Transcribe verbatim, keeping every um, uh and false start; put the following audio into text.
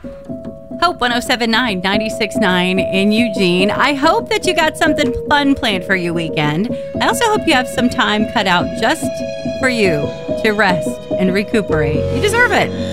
Hope one oh seven point nine, ninety-six point nine in Eugene. I hope that you got something fun planned for your weekend. I also hope you have some time cut out just for you to rest and recuperate. You deserve it.